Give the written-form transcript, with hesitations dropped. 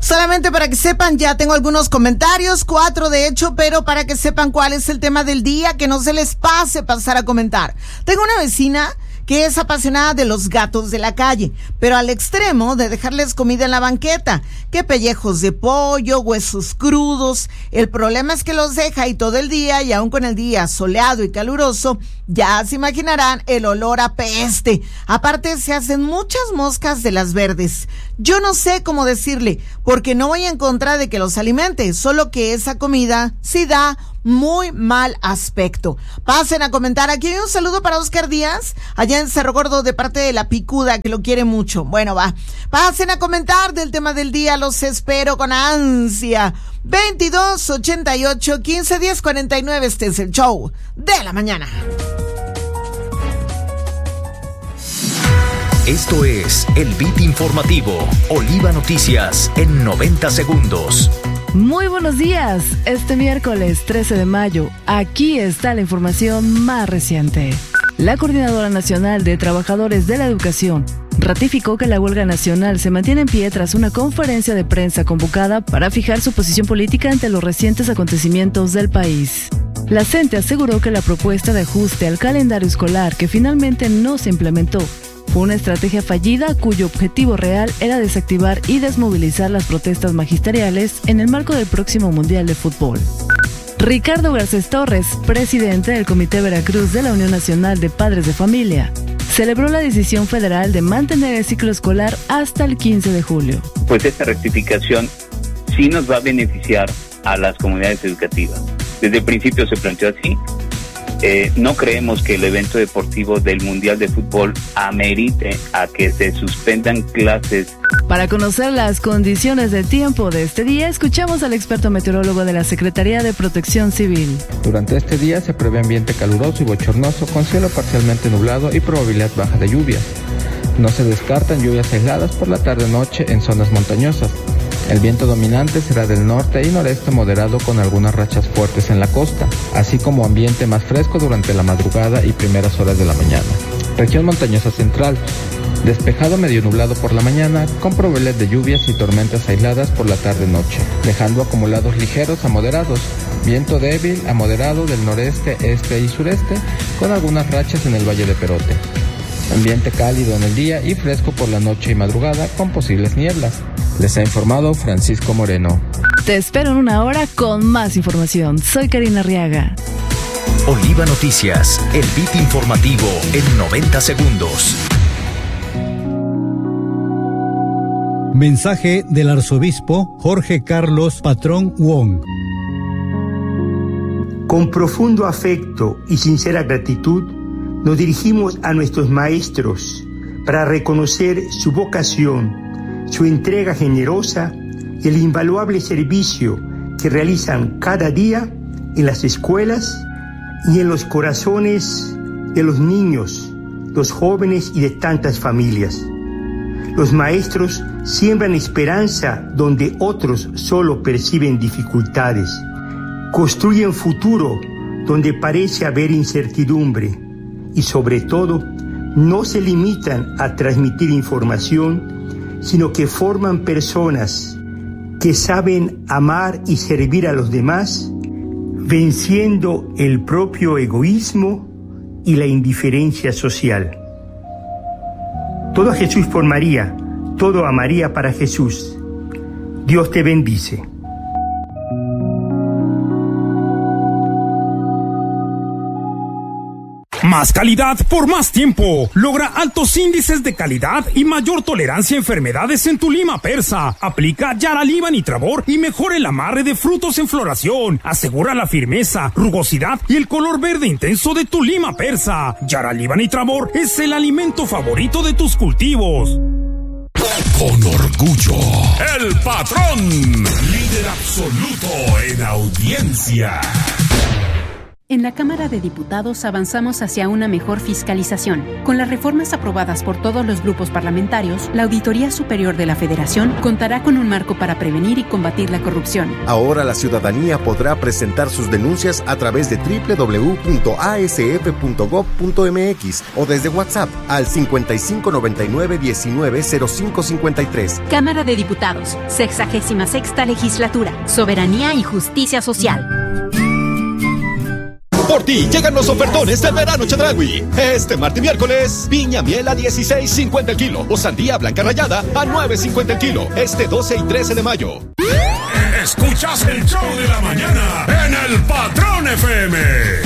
Solamente para que sepan, ya tengo algunos comentarios, 4 de hecho, pero para que sepan cuál es el tema del día, que no se les pase pasar a comentar. Tengo una vecina que es apasionada de los gatos de la calle, pero al extremo de dejarles comida en la banqueta, que pellejos de pollo, huesos crudos. El problema es que los deja ahí todo el día, y aún con el día soleado y caluroso, ya se imaginarán el olor a peste. Aparte, se hacen muchas moscas de las verdes. Yo no sé cómo decirle, porque no voy en contra de que los alimente, solo que esa comida sí da muy mal aspecto. Pasen a comentar. Aquí hay un saludo para Oscar Díaz, allá en Cerro Gordo, de parte de La Picuda, que lo quiere mucho. Bueno, va. Pasen a comentar del tema del día, los espero con ansia. 22 88 15 10 49. Este es el show de la mañana. Esto es el Beat Informativo, Oliva Noticias en 90 segundos. Muy buenos días, este miércoles 13 de mayo, aquí está la información más reciente. La Coordinadora Nacional de Trabajadores de la Educación ratificó que la huelga nacional se mantiene en pie tras una conferencia de prensa convocada para fijar su posición política ante los recientes acontecimientos del país. La CENTE aseguró que la propuesta de ajuste al calendario escolar que finalmente no se implementó fue una estrategia fallida cuyo objetivo real era desactivar y desmovilizar las protestas magisteriales en el marco del próximo Mundial de Fútbol. Ricardo Garcés Torres, presidente del Comité Veracruz de la Unión Nacional de Padres de Familia, celebró la decisión federal de mantener el ciclo escolar hasta el 15 de julio. Pues esta rectificación sí nos va a beneficiar a las comunidades educativas. Desde el principio se planteó así. No creemos que el evento deportivo del Mundial de Fútbol amerite a que se suspendan clases. Para conocer las condiciones del tiempo de este día, escuchamos al experto meteorólogo de la Secretaría de Protección Civil. Durante este día se prevé ambiente caluroso y bochornoso con cielo parcialmente nublado y probabilidad baja de lluvias. No se descartan lluvias aisladas por la tarde-noche en zonas montañosas. El viento dominante será del norte y noreste moderado con algunas rachas fuertes en la costa, así como ambiente más fresco durante la madrugada y primeras horas de la mañana. Región montañosa central, despejado medio nublado por la mañana, con probabilidad de lluvias y tormentas aisladas por la tarde-noche, dejando acumulados ligeros a moderados, viento débil a moderado del noreste, este y sureste, con algunas rachas en el Valle de Perote. Ambiente cálido en el día y fresco por la noche y madrugada con posibles nieblas. Les ha informado Francisco Moreno. Te espero en una hora con más información. Soy Karina Arriaga. Oliva Noticias, el beat informativo en 90 segundos. Mensaje del arzobispo Jorge Carlos Patrón Wong. Con profundo afecto y sincera gratitud, nos dirigimos a nuestros maestros para reconocer su vocación, su entrega generosa y el invaluable servicio que realizan cada día en las escuelas y en los corazones de los niños, los jóvenes y de tantas familias. Los maestros siembran esperanza donde otros solo perciben dificultades. Construyen futuro donde parece haber incertidumbre. Y sobre todo, no se limitan a transmitir información, sino que forman personas que saben amar y servir a los demás, venciendo el propio egoísmo y la indiferencia social. Todo a Jesús por María, todo a María para Jesús. Dios te bendice. Más calidad por más tiempo. Logra altos índices de calidad y mayor tolerancia a enfermedades en tu lima persa. Aplica Yaraliva Nitrabor y mejora el amarre de frutos en floración. Asegura la firmeza, rugosidad y el color verde intenso de tu lima persa. Yaraliva Nitrabor es el alimento favorito de tus cultivos. Con orgullo, el patrón, líder absoluto en audiencia. En la Cámara de Diputados avanzamos hacia una mejor fiscalización. Con las reformas aprobadas por todos los grupos parlamentarios, la Auditoría Superior de la Federación contará con un marco para prevenir y combatir la corrupción. Ahora la ciudadanía podrá presentar sus denuncias a través de www.asf.gov.mx o desde WhatsApp al 5599-190553. Cámara de Diputados, 66ª Legislatura, Soberanía y Justicia Social. Por ti llegan los ofertones del verano Chedraui. Este martes y miércoles, piña miel a 16.50 el kilo o sandía blanca rallada a 9.50 el kilo. Este 12 y 13 de mayo. Escuchas el show de la mañana en el Patrón FM.